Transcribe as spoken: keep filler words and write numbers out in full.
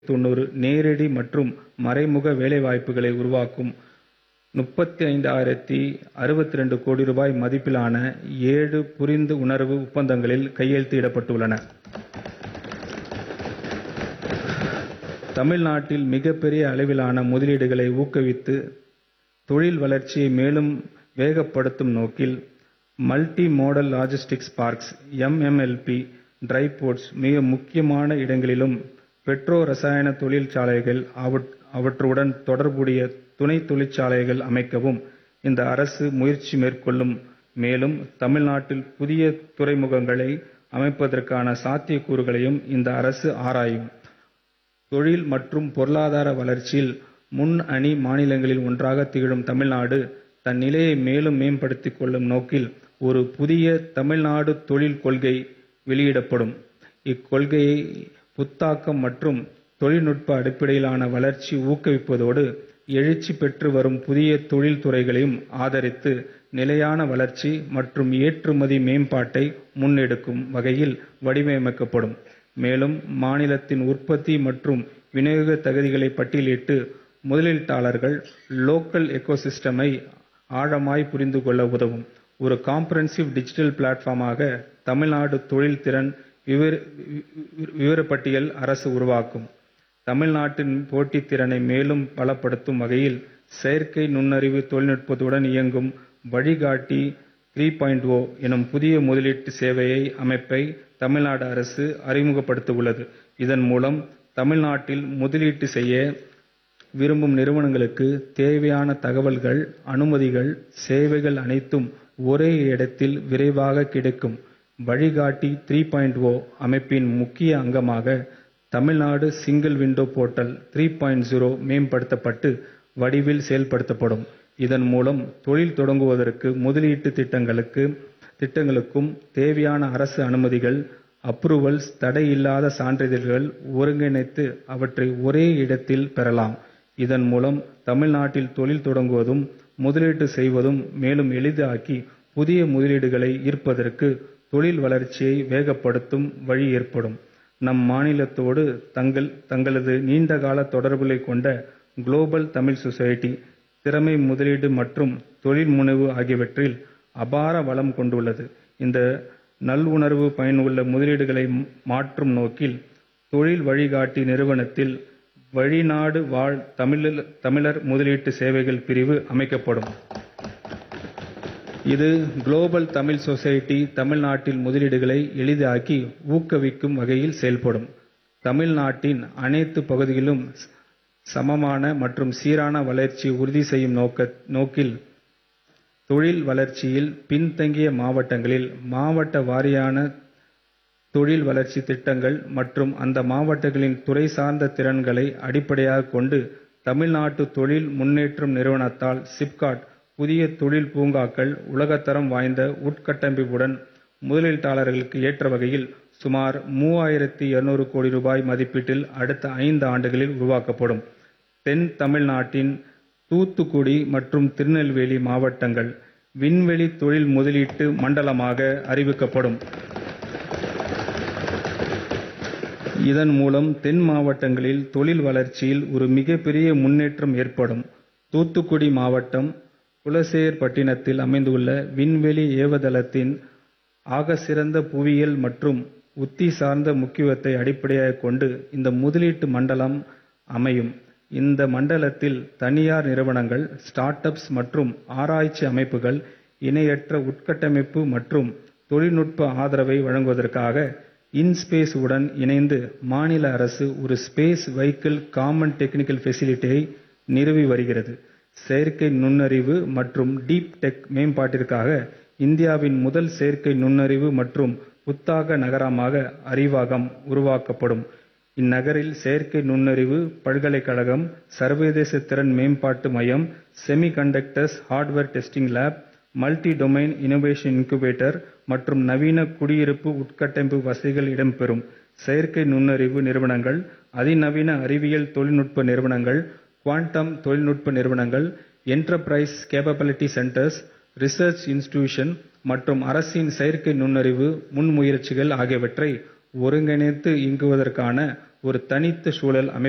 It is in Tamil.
தொண்ணூறு நேரடி மற்றும் மறைமுக வேலைவாய்ப்புகளை உருவாக்கும் முப்பத்தைந்தாயிரத்து அறுபத்தி இரண்டு கோடி ரூபாய் மதிப்பிலான ஏழு புரிந்து உணர்வு ஒப்பந்தங்களில் கையெழுத்திடப்பட்டுள்ளன. தமிழ்நாட்டில் மிகப்பெரிய அளவிலான முதலீடுகளை ஊக்குவித்து தொழில் வளர்ச்சியை மேலும் வேகப்படுத்தும் நோக்கில் multi modal logistics parks M M L B try ports மிக முக்கியமான இடங்களிலும் பெட்ரோ ரசாயன தொழிற்சாலைகள் அவற்றுடன் தொடர்புடைய துணை தொழிற்சாலைகள் அமைக்கவும் இந்த அரசு முயற்சி மேற்கொள்ளும். மேலும் தமிழ்நாட்டில் புதிய துறைமுகங்களை அமைப்பதற்கான சாத்தியக்கூறுகளையும் இந்த அரசு ஆராயும். தொழில் மற்றும் பொருளாதார வளர்ச்சியில் முன்னணி மாநிலங்களில் ஒன்றாக திகழும் தமிழ்நாடு தன் நிலையை மேலும் மேம்படுத்திக் கொள்ளும் நோக்கில் ஒரு புதிய தமிழ்நாடு தொழில் கொள்கை வெளியிடப்படும். இக்கொள்கையை புத்தாக்கம் மற்றும் தொழில்நுட்ப அடிப்படையிலான வளர்ச்சி ஊக்குவிப்பதோடு எழுச்சி பெற்று வரும் புதிய தொழில் துறைகளையும் ஆதரித்து நிலையான வளர்ச்சி மற்றும் ஏற்றுமதி மேம்பாட்டை முன்னெடுக்கும் வகையில் வடிவமைக்கப்படும். மேலும் மாநிலத்தின் உற்பத்தி மற்றும் விநியோக தகுதிகளை பட்டியலிட்டு முதலீட்டாளர்கள் லோக்கல் எக்கோசிஸ்டமை ஆழமாய் புரிந்து கொள்ள உதவும். ஒரு காம்ப்ரஹென்சிவ் டிஜிட்டல் பிளாட்ஃபார்மாக தமிழ்நாடு தொழில் திறன் விவரப்பட்டியல் அரசு உருவாக்கும். தமிழ்நாட்டின் போட்டித் திறனை மேலும் பலப்படுத்தும் வகையில் செயற்கை நுண்ணறிவு தொழில்நுட்பத்துடன் இயங்கும் வழிகாட்டி த்ரீ பாயிண்ட் ஓ எனும் புதிய முதலீட்டு சேவையை அமைப்பை தமிழ்நாடு அரசு அறிமுகப்படுத்த உள்ளது. இதன் மூலம் தமிழ்நாட்டில் முதலீட்டு செய்ய விரும்பும் நிறுவனங்களுக்கு தேவையான தகவல்கள், அனுமதிகள், சேவைகள் அனைத்தும் ஒரே இடத்தில் விரைவாக கிடைக்கும். வழிகாட்டி த்ரீ பாயிண்ட் ஓ அமைப்பின் முக்கிய அங்கமாக Tamil Nadu single window portal three point zero மேம்படுத்தப்பட்டு வடிவில் செயல்படுத்தப்படும். இதன் மூலம் தொழில் தொடங்குவதற்கு முதலீட்டு திட்டங்களுக்கு திட்டங்களுக்கும் தேவையான அரசு அனுமதிகள், அப்ரூவல்ஸ், தடையில்லாத சான்றிதழ்கள் ஒருங்கிணைத்து அவற்றை ஒரே இடத்தில் பெறலாம். இதன் மூலம் தமிழ்நாட்டில் தொழில் தொடங்குவதும் முதலீட்டு செய்வதும் மேலும் எளிதாக்கி புதிய முதலீடுகளை ஈர்ப்பதற்கு தொழில் வளர்ச்சியை வேகப்படுத்தும் வழி ஏற்படும். நம் மாநிலத்தோடு தங்கள் தங்களது நீண்டகால தொடர்புகளை கொண்ட குளோபல் தமிழ் சொசைட்டி திறமை முதலீடு மற்றும் தொழில் முனைவு ஆகியவற்றில் அபார வளம் கொண்டுள்ளது. இந்த நல்லுணர்வு பயனுள்ள முதலீடுகளை மாற்றும் நோக்கில் தொழில் வழிகாட்டி நிறுவனத்தில் வெளிநாடு வாழ் தமிழர் தமிழர் முதலீட்டு சேவைகள் பிரிவு அமைக்கப்படும். இது குளோபல் தமிழ் சொசைட்டி தமிழ்நாட்டில் முதலீடுகளை எளிதாக்கி ஊக்குவிக்கும் வகையில் செயல்படும். தமிழ்நாட்டின் அனைத்து பகுதிகளிலும் சமமான மற்றும் சீரான வளர்ச்சியை உறுதி செய்யும் நோக்க நோக்கில் தொழில் வளர்ச்சியில் பின்தங்கிய மாவட்டங்களில் மாவட்ட வாரியான தொழில் வளர்ச்சி திட்டங்கள் மற்றும் அந்த மாவட்டங்களின் துறை சார்ந்த திறன்களை அடிப்படையாக கொண்டு தமிழ்நாட்டு தொழில் முன்னேற்றம் நிறுவனத்தால் சிப்காட் புதிய தொழில் பூங்காக்கள் உலகத்தரம் வாய்ந்த உட்கட்டமைப்புடன் முதலீட்டாளர்களுக்கு ஏற்ற வகையில் சுமார் மூவாயிரத்து இருநூறு கோடி ரூபாய் மதிப்பீட்டில் அடுத்த ஐந்து ஆண்டுகளில் உருவாக்கப்படும். தென் தமிழ்நாட்டின் தூத்துக்குடி மற்றும் திருநெல்வேலி மாவட்டங்கள் விண்வெளி தொழில் முதலீட்டு மண்டலமாக அறிவிக்கப்படும். இதன் மூலம் தென் மாவட்டங்களில் தொழில் வளர்ச்சியில் ஒரு மிகப்பெரிய முன்னேற்றம் ஏற்படும். தூத்துக்குடி மாவட்டம் குலசேகரப்பட்டினத்தில் அமைந்துள்ள விண்வெளி ஏவுதளத்தின் ஆகச்சிறந்த புவியியல் மற்றும் உத்தி சார்ந்த முக்கியத்துவத்தை அடிப்படையாக கொண்டு இந்த முதலீட்டு மண்டலம் அமையும். இந்த மண்டலத்தில் தனியார் நிறுவனங்கள், ஸ்டார்ட் அப்ஸ் மற்றும் ஆராய்ச்சி அமைப்புகள் இணையற்ற உட்கட்டமைப்பு மற்றும் தொழில்நுட்ப ஆதரவை வழங்குவதற்காக இன்ஸ்பேஸ் உடன் இணைந்து மாநில அரசு ஒரு ஸ்பேஸ் வெஹிக்கிள் காமன் டெக்னிக்கல் ஃபெசிலிட்டியை நிறுவி வருகிறது. செயற்கை நுண்ணறிவு மற்றும் டீப் டெக் மேம்பாட்டிற்காக இந்தியாவின் முதல் செயற்கை நுண்ணறிவு மற்றும் புத்தாக்க நகரமாக அறிவாகம் உருவாக்கப்படும். இந்நகரில் செயற்கை நுண்ணறிவு பல்கலைக்கழகம், சர்வதேச திறன் மேம்பாட்டு மையம், semi conductors hardware testing lab, multi domain innovation incubator மற்றும் நவீன குடியிருப்பு உட்கட்டமைப்பு வசதிகள் இடம்பெறும். செயற்கை நுண்ணறிவு நிறுவனங்கள், அதிநவீன அறிவியல் தொழில்நுட்ப நிறுவனங்கள், குவாண்டம் தொழில்நுட்ப நிறுவனங்கள், enterprise capability centres, research institution மற்றும் அரசின் செயற்கை நுண்ணறிவு முன்முயற்சிகள் ஆகியவற்றை ஒருங்கிணைத்து இயங்குவதற்கான ஒரு தனித்த சூழல் அமைப்பு